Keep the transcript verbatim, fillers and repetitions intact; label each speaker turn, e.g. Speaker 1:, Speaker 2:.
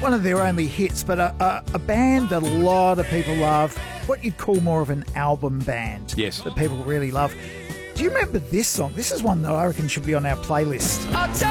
Speaker 1: one of their only hits, but a, a, a band that a lot of people love, what you'd call more of an album band.
Speaker 2: Yes.
Speaker 1: That people really love. Do you remember this song? This is one that I reckon should be on our playlist.
Speaker 3: I'll tell